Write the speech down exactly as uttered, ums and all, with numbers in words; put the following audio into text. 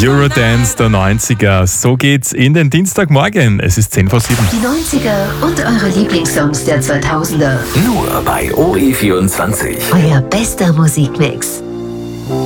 Eurodance der neunziger. So geht's in den Dienstagmorgen. Es ist zehn vor sieben. Die neunziger und eure Lieblingssongs der zweitausender. Nur bei O E vierundzwanzig. Euer bester Musikmix.